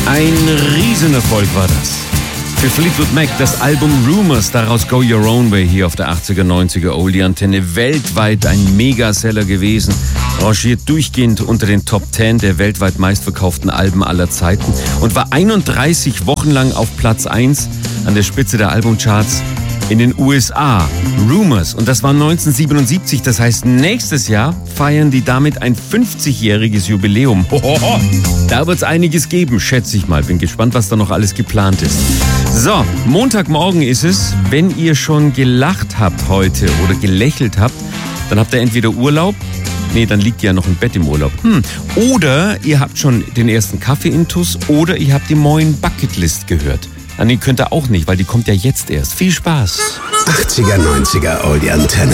Ein Riesenerfolg war das. Für Fleetwood Mac das Album Rumours, daraus Go Your Own Way hier auf der 80er, 90er Oldie-Antenne. Weltweit ein Megaseller gewesen, rangiert durchgehend unter den Top 10 der weltweit meistverkauften Alben aller Zeiten und war 31 Wochen lang auf Platz 1 an der Spitze der Albumcharts in den USA. Rumours, und das war 1977, das heißt nächstes Jahr feiern die damit ein 50-jähriges Jubiläum. Hohoho. Da wird es einiges geben, schätze ich mal. Bin gespannt, was da noch alles geplant ist. So, Montagmorgen ist es. Wenn ihr schon gelacht habt heute oder gelächelt habt, dann habt ihr entweder Urlaub, dann liegt ihr ja noch im Bett im Urlaub. Oder ihr habt schon den ersten Kaffee-Intus oder ihr habt die Moin Bucketlist gehört. An den könnt ihr auch nicht, weil die kommt ja jetzt erst. Viel Spaß. 80er, 90er Oldie-Antenne.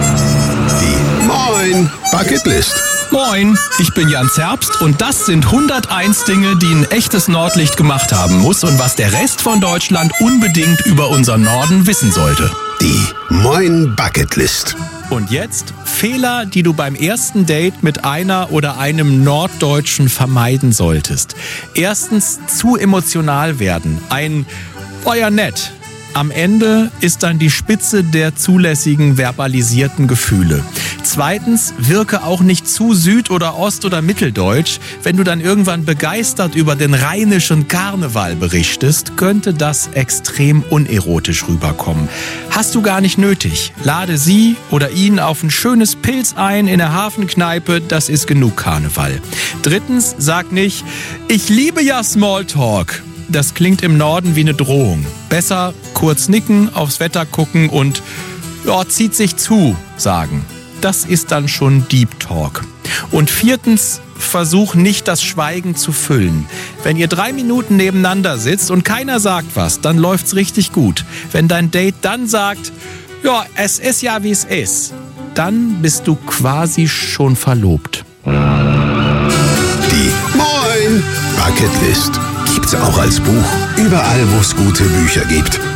Die Moin Bucketlist. Moin, ich bin Jan Zerbst und das sind 101 Dinge, die ein echtes Nordlicht gemacht haben muss und was der Rest von Deutschland unbedingt über unseren Norden wissen sollte. Die Moin Bucketlist. Und jetzt Fehler, die du beim ersten Date mit einer oder einem Norddeutschen vermeiden solltest. Erstens, zu emotional werden. War ja nett. Am Ende ist dann die Spitze der zulässigen verbalisierten Gefühle. Zweitens, wirke auch nicht zu süd- oder ost- oder mitteldeutsch. Wenn du dann irgendwann begeistert über den rheinischen Karneval berichtest, könnte das extrem unerotisch rüberkommen. Hast du gar nicht nötig. Lade sie oder ihn auf ein schönes Pilz ein in der Hafenkneipe, das ist genug Karneval. Drittens, sag nicht, ich liebe ja Smalltalk. Das klingt im Norden wie eine Drohung. Besser kurz nicken, aufs Wetter gucken und zieht sich zu sagen. Das ist dann schon Deep Talk. Und viertens, versuch nicht das Schweigen zu füllen. Wenn ihr 3 Minuten nebeneinander sitzt und keiner sagt was, dann läuft's richtig gut. Wenn dein Date dann sagt, es ist ja wie es ist, dann bist du quasi schon verlobt. Die Moin Bucketlist. Gibt's auch als Buch. Überall, wo es gute Bücher gibt.